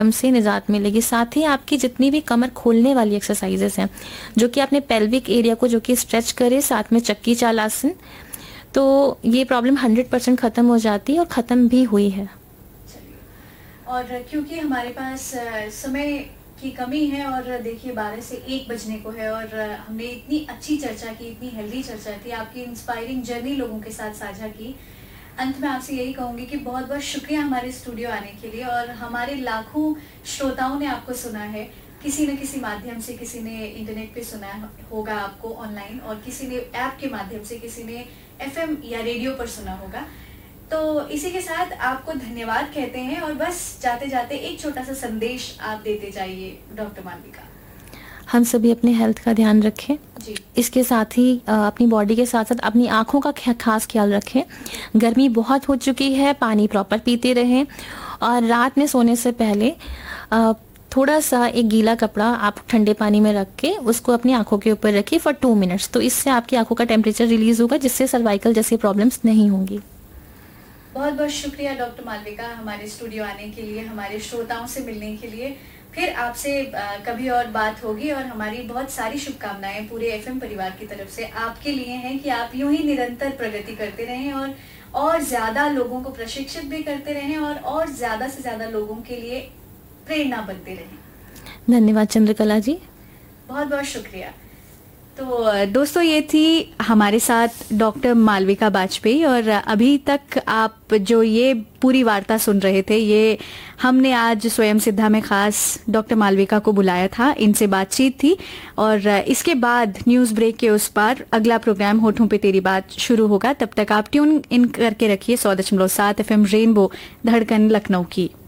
से निजात मिलेगी। साथ ही आपकी जितनी भी कमर खोलने वाली एक्सरसाइजेस हैं, जो कि आपने पेल्विक एरिया को जो कि स्ट्रेच करे, साथ में चक्की चाल आसन, तो ये प्रॉब्लम 100% ख़त्म हो जाती है और ख़त्म भी हुई है। और क्योंकि हमारे पास समय की कमी है और देखिए 12 से 1 बजने को है और हमने इतनी अच्छी चर्चा की, इतनी हेल्दी चर्चा की, आपकी इंस्पायरिंग जर्नी लोगों के साथ साझा की। अंत में आपसे यही कहूंगी कि बहुत बहुत शुक्रिया हमारे स्टूडियो आने के लिए, और हमारे लाखों श्रोताओं ने आपको सुना है, किसी न किसी माध्यम से, किसी ने इंटरनेट पे सुना होगा आपको ऑनलाइन, और किसी ने ऐप के माध्यम से, किसी ने एफएम या रेडियो पर सुना होगा। तो इसी के साथ आपको धन्यवाद कहते हैं, और बस जाते जाते एक छोटा सा संदेश आप देते जाइए डॉक्टर मालविका। हम सभी अपने हेल्थ का ध्यान रखें जी। इसके साथ ही अपनी बॉडी के साथ साथ अपनी आँखों का खास ख्याल रखें। गर्मी बहुत हो चुकी है, पानी प्रॉपर पीते रहें, और रात में सोने से पहले थोड़ा सा एक गीला कपड़ा आप ठंडे पानी में रख के उसको अपनी आंखों के ऊपर रखिए फॉर 2 मिनट्स। तो इससे आपकी आंखों का टेम्परेचर रिलीज होगा, जिससे सर्वाइकल जैसी प्रॉब्लम्स नहीं होंगी। बहुत बहुत शुक्रिया डॉक्टर मालविका हमारे स्टूडियो आने के लिए, हमारे श्रोताओं से मिलने के लिए। फिर आपसे कभी और बात होगी, और हमारी बहुत सारी शुभकामनाएं पूरे एफएम परिवार की तरफ से आपके लिए हैं कि आप यूं ही निरंतर प्रगति करते रहें, और ज्यादा लोगों को प्रशिक्षित भी करते रहें, और ज्यादा से ज्यादा लोगों के लिए प्रेरणा बनते रहें। धन्यवाद चंद्रकला जी, बहुत बहुत शुक्रिया। तो दोस्तों, ये थी हमारे साथ डॉक्टर मालविका बाजपेयी, और अभी तक आप जो ये पूरी वार्ता सुन रहे थे, ये हमने आज स्वयं सिद्धा में खास डॉक्टर मालविका को बुलाया था, इनसे बातचीत थी। और इसके बाद न्यूज़ ब्रेक के उस पार अगला प्रोग्राम होठों पे तेरी बात शुरू होगा। तब तक आप ट्यून इन करके रखिए 100.7 FM रेनबो धड़कन लखनऊ की।